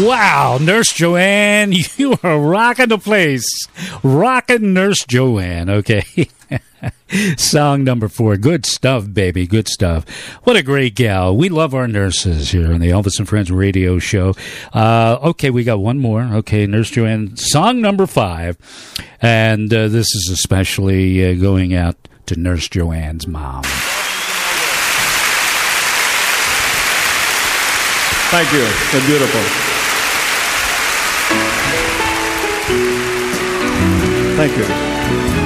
Wow, Nurse Joanne, you are rocking the place. Rocking Nurse Joanne, okay. Song number 4. Good stuff, baby. Good stuff. What a great gal. We love our nurses here on the Elvis and Friends radio show. Okay, we got one more. Okay, Nurse Joanne, song number 5. And this is especially going out to Nurse Joanne's mom. Thank you. You're beautiful. Thank you.